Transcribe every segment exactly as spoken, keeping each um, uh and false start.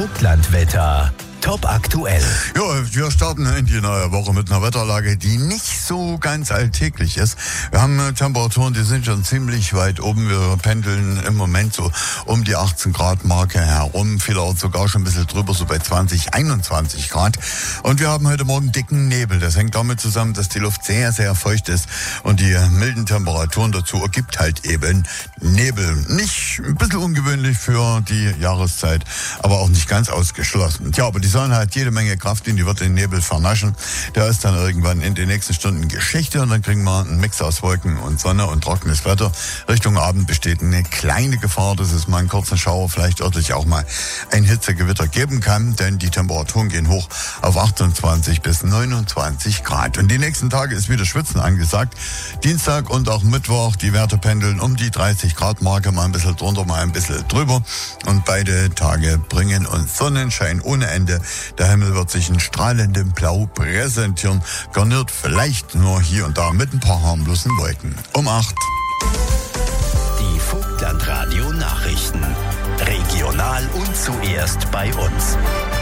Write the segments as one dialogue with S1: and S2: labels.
S1: Vogtlandwetter. Top aktuell.
S2: Ja, wir starten in die neue Woche mit einer Wetterlage, die nicht so ganz alltäglich ist. Wir haben äh, Temperaturen, die sind schon ziemlich weit oben. Wir pendeln im Moment so um die achtzehn Grad Marke herum. Vielerorts sogar schon ein bisschen drüber, so bei zwanzig, einundzwanzig Grad. Und wir haben heute Morgen dicken Nebel. Das hängt damit zusammen, dass die Luft sehr, sehr feucht ist. Und die milden Temperaturen dazu ergibt halt eben Nebel. Nicht ein bisschen ungewöhnlich für die Jahreszeit, aber auch nicht ganz ausgeschlossen. Tja, aber die Sonne hat jede Menge Kraft in, die wird den Nebel vernaschen. Der ist dann irgendwann in den nächsten Stunden Geschichte und dann kriegen wir einen Mix aus Wolken und Sonne und trockenes Wetter. Richtung Abend besteht eine kleine Gefahr, dass es mal einen kurzen Schauer, vielleicht örtlich auch mal ein Hitzegewitter geben kann, denn die Temperaturen gehen hoch auf achtundzwanzig bis neunundzwanzig Grad. Und die nächsten Tage ist wieder Schwitzen angesagt. Dienstag und auch Mittwoch, die Werte pendeln um die dreißig Grad Marke, mal ein bisschen drunter, mal ein bisschen drüber. Und beide Tage bringen uns Sonnenschein ohne Ende. Der Himmel wird sich in strahlendem Blau präsentieren, garniert vielleicht nur hier und da mit ein paar harmlosen Wolken. Um acht.
S1: Die Vogtlandradio Nachrichten. Regional und zuerst bei uns.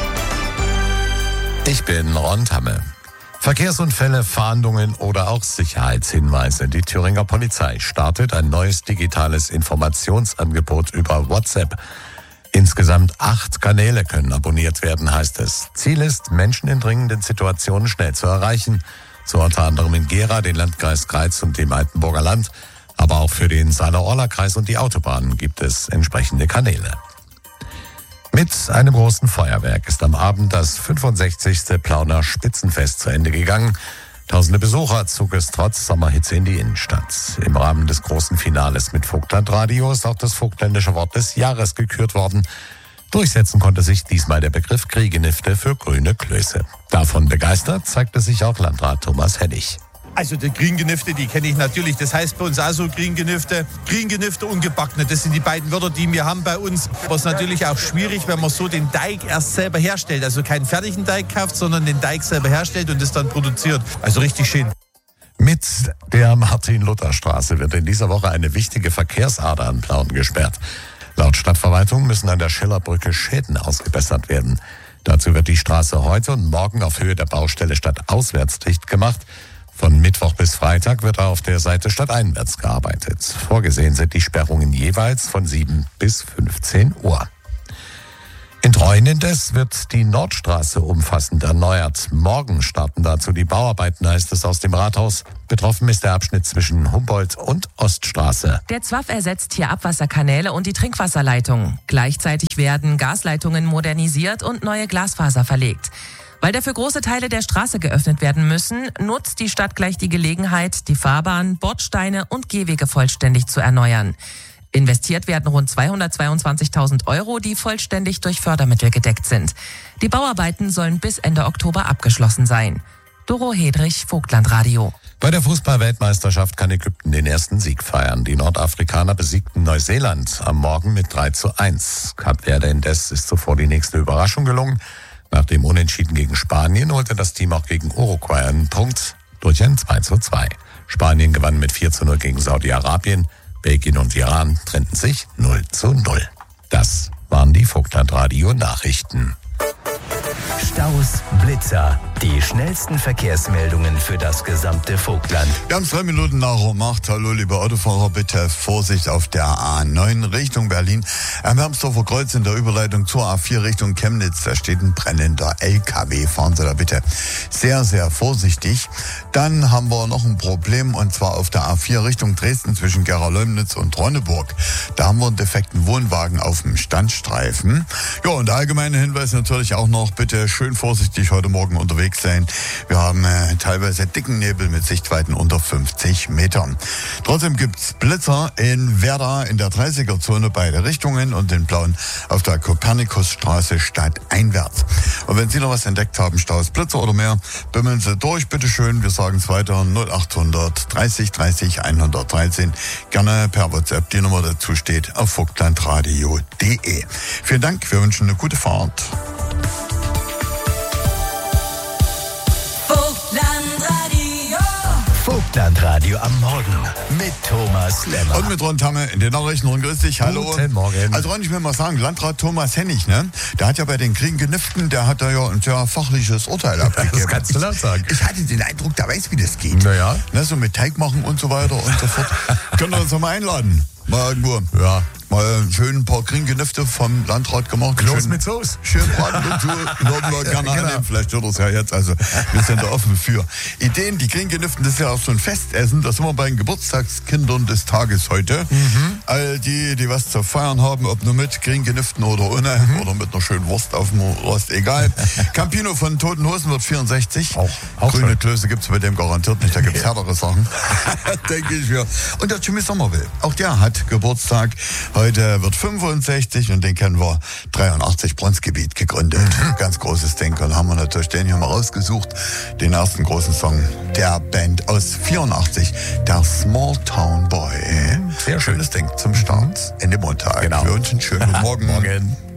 S3: Ich bin Ron Tamme. Verkehrsunfälle, Fahndungen oder auch Sicherheitshinweise. Die Thüringer Polizei startet ein neues digitales Informationsangebot über WhatsApp. Insgesamt acht Kanäle können abonniert werden, heißt es. Ziel ist, Menschen in dringenden Situationen schnell zu erreichen. So unter anderem in Gera, den Landkreis Greiz und dem Altenburger Land. Aber auch für den Saale-Orla-Kreis und die Autobahnen gibt es entsprechende Kanäle. Mit einem großen Feuerwerk ist am Abend das fünfundsechzigste Plauner Spitzenfest zu Ende gegangen. Tausende Besucher zog es trotz Sommerhitze in die Innenstadt. Im Rahmen des großen Finales mit Vogtlandradio ist auch das vogtländische Wort des Jahres gekürt worden. Durchsetzen konnte sich diesmal der Begriff Griegenifte für grüne Klöße. Davon begeistert zeigte sich auch Landrat Thomas Hennig.
S4: Also die Grüngenüfte, die kenne ich natürlich. Das heißt bei uns auch so Grüngenüfte. Grüngenüfte und Gebackene, das sind die beiden Wörter, die wir haben bei uns. Aber es ist natürlich auch schwierig, wenn man so den Teig erst selber herstellt. Also keinen fertigen Teig kauft, sondern den Teig selber herstellt und es dann produziert. Also richtig schön.
S3: Mit der Martin-Luther-Straße wird in dieser Woche eine wichtige Verkehrsader an Plauen gesperrt. Laut Stadtverwaltung müssen an der Schillerbrücke Schäden ausgebessert werden. Dazu wird die Straße heute und morgen auf Höhe der Baustelle stadtauswärts dicht gemacht. Von Mittwoch bis Freitag wird auf der Seite stadteinwärts gearbeitet. Vorgesehen sind die Sperrungen jeweils von sieben bis fünfzehn Uhr. In Treuen indes wird die Nordstraße umfassend erneuert. Morgen starten dazu die Bauarbeiten, heißt es aus dem Rathaus. Betroffen ist der Abschnitt zwischen Humboldt und Oststraße.
S5: Der Z W A F ersetzt hier Abwasserkanäle und die Trinkwasserleitung. Gleichzeitig werden Gasleitungen modernisiert und neue Glasfaser verlegt. Weil dafür große Teile der Straße geöffnet werden müssen, nutzt die Stadt gleich die Gelegenheit, die Fahrbahn, Bordsteine und Gehwege vollständig zu erneuern. Investiert werden rund zweihundertzweiundzwanzigtausend Euro, die vollständig durch Fördermittel gedeckt sind. Die Bauarbeiten sollen bis Ende Oktober abgeschlossen sein. Doro Hedrich, Vogtlandradio.
S3: Bei der Fußball-Weltmeisterschaft kann Ägypten den ersten Sieg feiern. Die Nordafrikaner besiegten Neuseeland am Morgen mit drei zu eins. Kap Verde indes ist zuvor die nächste Überraschung gelungen. Nach dem Unentschieden gegen Spanien holte das Team auch gegen Uruguay einen Punkt durch ein zwei zu zwei. Spanien gewann mit vier zu null gegen Saudi-Arabien. Belgien und Iran trennten sich null zu null. Das waren die Vogtlandradio-Nachrichten.
S1: Staus, Blitzer, die schnellsten Verkehrsmeldungen für das gesamte Vogtland.
S2: Wir haben es drei Minuten nach um acht. Hallo, liebe Autofahrer, bitte Vorsicht auf der A neun Richtung Berlin. Am Hermsdorfer Kreuz in der Überleitung zur A vier Richtung Chemnitz. Da steht ein brennender L K W. Fahren Sie da bitte sehr, sehr vorsichtig. Dann haben wir noch ein Problem, und zwar auf der A vier Richtung Dresden zwischen Gera-Leumnitz und Ronneburg. Da haben wir einen defekten Wohnwagen auf dem Standstreifen. Ja, und der allgemeine Hinweis natürlich auch noch, bitte schön vorsichtig heute Morgen unterwegs sein. Wir haben äh, teilweise dicken Nebel mit Sichtweiten unter fünfzig Metern. Trotzdem gibt's Blitzer in Werder in der dreißiger-Zone beide Richtungen und in Plauen auf der Kopernikusstraße stadteinwärts. Und wenn Sie noch was entdeckt haben, Staus, Blitzer oder mehr, bimmeln Sie durch, bitteschön. Wir sagen es weiter, null achthundert dreißig dreißig hundertdreizehn. Gerne per WhatsApp, die Nummer dazu steht auf vogtlandradio punkt de. Vielen Dank, wir wünschen eine gute Fahrt.
S1: Vogtlandradio am Morgen mit Thomas Lemmer.
S2: Und mit Ron Tamme in den Nachrichten. Und grüß dich, hallo.
S3: Guten Morgen.
S2: Also Ron, ich will mal sagen, Landrat Thomas Hennig, ne? Der hat ja bei den Kriegen Genüften, der hat da ja ein sehr fachliches Urteil abgegeben.
S3: Das kannst du laut sagen.
S2: Ich, ich hatte den Eindruck, der weiß, wie das geht.
S3: Naja.
S2: Ne, so mit Teig machen und so weiter und so fort. Können wir uns doch mal einladen. Mal irgendwo.
S3: Ja.
S2: Mal schön ein paar Grüngenüfte vom Landrat gemacht.
S3: Kloß
S2: schön,
S3: mit Soße.
S2: Schön braten dazu. Würden wir gerne
S3: Genau.
S2: annehmen. Vielleicht wird es ja jetzt. Also wir sind da offen für Ideen. Die Grüngenüften, das ist ja auch so ein Festessen. Das sind wir bei den Geburtstagskindern des Tages heute. Mhm. All die, die was zu feiern haben, ob nur mit Grüngenüften oder ohne, mhm. oder mit einer schönen Wurst auf dem Rost, egal. Campino von Toten Hosen wird vierundsechzig.
S3: Auch, auch
S2: Grüne
S3: schön.
S2: Klöße gibt es bei dem garantiert nicht. Da gibt es härtere Sachen. Denke ich mir. Und der Jimmy Somerville, auch der hat Geburtstag. Heute wird fünfundsechzig und den kennen wir dreiundachtzig Bronzgebiet gegründet. Mhm. Ganz großes Ding. Und haben wir natürlich den hier mal rausgesucht. Den ersten großen Song der Band aus vierundachtzig. Der Small Town Boy.
S3: Sehr schön.
S2: Schönes Ding zum Start in den Montag.
S3: Genau.
S2: Wir wünschen einen schönen guten Morgen.
S3: Morgen.